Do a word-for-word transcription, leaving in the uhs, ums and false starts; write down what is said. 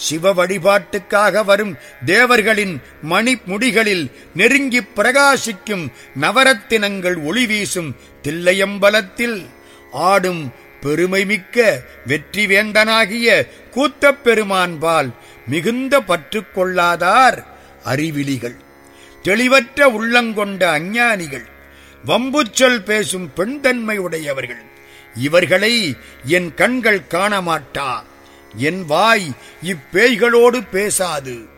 சிவ வழிபாட்டுக்காக வரும் தேவர்களின் மணிமுடிகளில் நெருங்கிப் பிரகாசிக்கும் நவரத்தினங்கள் ஒளி வீசும் தில்லையம்பலத்தில் ஆடும் பெருமைமிக்க வெற்றிவேந்தனாகிய கூத்தப் பெருமான்பால் மிகுந்த பற்று கொள்ளாதார் அறிவிலிகள், தெளிவற்ற உள்ளங்கொண்ட அஞ்ஞானிகள், வம்புச்சொல் பேசும் பெண்தன்மை உடையவர்கள். இவர்களை என் கண்கள் காணமாட்டா, என் வாய் இப்பேய்களோடு பேசாது.